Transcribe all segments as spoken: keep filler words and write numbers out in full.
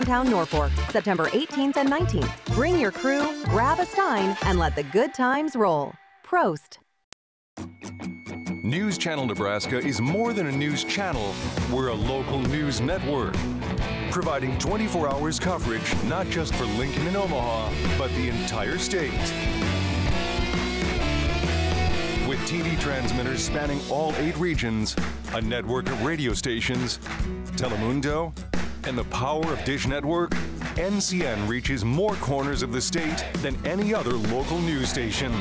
downtown Norfolk, September eighteenth and nineteenth. Bring your crew, grab a stein, and let the good times roll. Prost. News Channel Nebraska is more than a news channel. We're a local news network, providing twenty-four hours coverage, not just for Lincoln and Omaha, but the entire state. With T V transmitters spanning all eight regions, a network of radio stations, Telemundo, and the power of Dish Network, N C N reaches more corners of the state than any other local news station.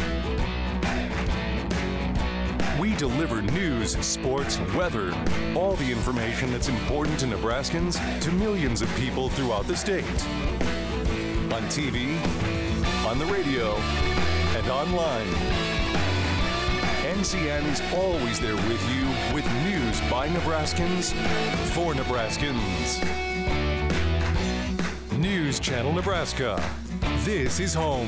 We deliver news, sports, weather, all the information that's important to Nebraskans to millions of people throughout the state. On T V, on the radio, and online. N C N is always there with you with news by Nebraskans for Nebraskans. News Channel Nebraska. This is home.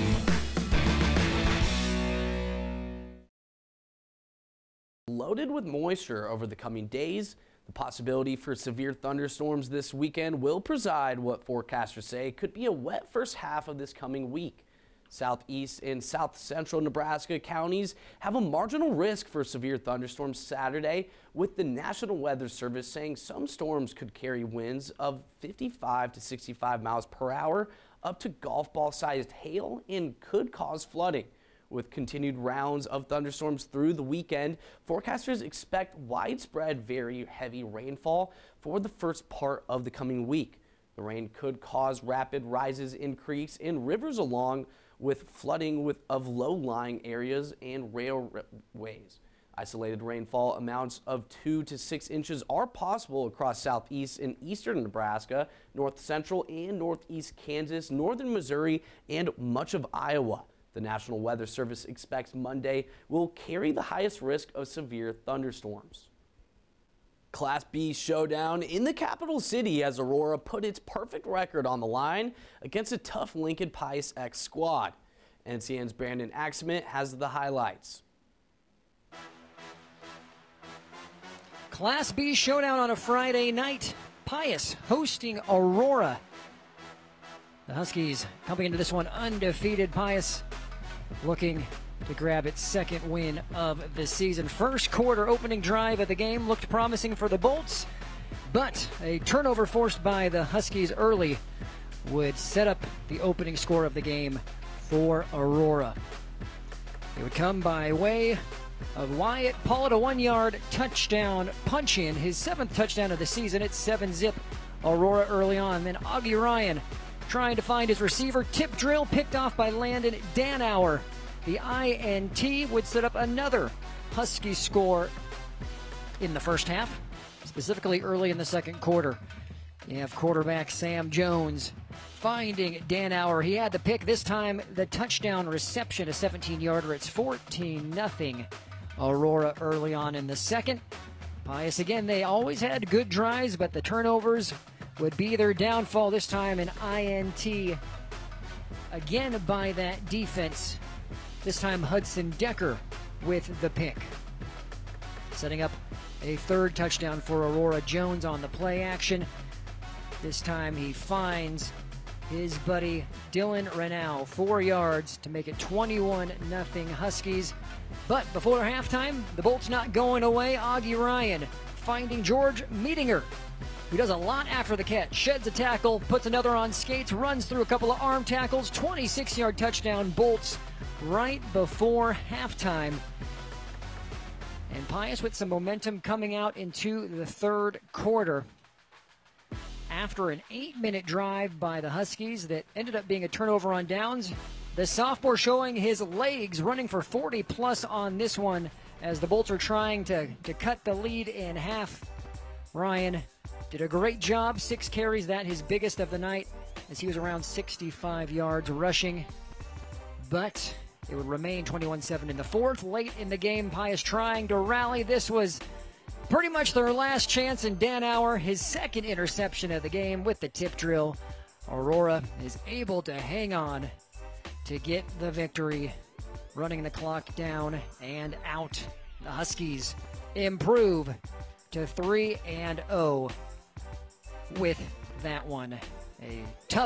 Loaded with moisture over the coming days, the possibility for severe thunderstorms this weekend will preside what forecasters say could be a wet first half of this coming week. Southeast and south central Nebraska counties have a marginal risk for severe thunderstorms Saturday, with the National Weather Service saying some storms could carry winds of fifty-five to sixty-five miles per hour up to golf ball sized hail and could cause flooding. With continued rounds of thunderstorms through the weekend, forecasters expect widespread very heavy rainfall for the first part of the coming week. The rain could cause rapid rises in creeks and rivers, along with flooding with of low-lying areas and railways. Isolated rainfall amounts of two to six inches are possible across southeast and eastern Nebraska, north central and northeast Kansas, northern Missouri, and much of Iowa. The National Weather Service expects Monday will carry the highest risk of severe thunderstorms. Class B showdown in the capital city as Aurora put its perfect record on the line against a tough Lincoln Pius X squad. N C N's Brandon Axman has the highlights. Class B showdown on a Friday night. Pius hosting Aurora. The Huskies coming into this one undefeated. Pius looking to grab its second win of the season. First quarter opening drive of the game looked promising for the Bolts, but a turnover forced by the Huskies early would set up the opening score of the game for Aurora. It would come by way of Wyatt Pollard, a one-yard touchdown punch-in, his seventh touchdown of the season. It's seven zip Aurora early on. Then Augie Ryan trying to find his receiver. Tip drill picked off by Landon Danauer. The I N T would set up another Husky score in the first half, specifically early in the second quarter. You have quarterback Sam Jones finding Danauer. He had the pick, this time the touchdown reception, a seventeen-yarder. It's fourteen nothing Aurora early on in the second. Pius, again, they always had good drives, but the turnovers would be their downfall. This time an I N T again by that defense. This time Hudson Decker with the pick. Setting up a third touchdown for Aurora. Jones on the play action. This time he finds his buddy Dylan Renau, four yards to make it twenty-one nothing Huskies. But before halftime, the Bolts not going away. Augie Ryan finding George Meetinger, who does a lot after the catch. Sheds a tackle, puts another on skates, runs through a couple of arm tackles. twenty-six-yard touchdown, Bolts right before halftime. And Pius with some momentum coming out into the third quarter. After an eight-minute drive by the Huskies that ended up being a turnover on downs, the sophomore showing his legs, running for forty plus on this one as the Bolts are trying to, to cut the lead in half. Ryan did a great job, six carries, that his biggest of the night, as he was around sixty-five yards rushing. But it would remain twenty-one seven in the fourth. Late in the game, Pius trying to rally. This was pretty much their last chance, and Danauer, his second interception of the game with the tip drill. Aurora is able to hang on to get the victory, running the clock down and out. The Huskies improve to three and oh with that one. a tough